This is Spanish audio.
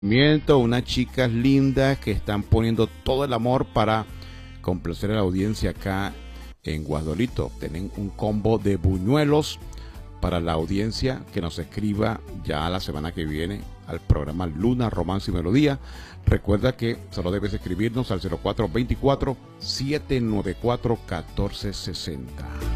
Unas chicas lindas que están poniendo todo el amor para complacer a la audiencia acá en Guasdolito. Tienen un combo de buñuelos para la audiencia que nos escriba ya la semana que viene al programa Luna, Romance y Melodía. Recuerda que solo debes escribirnos al 0424-794-1460.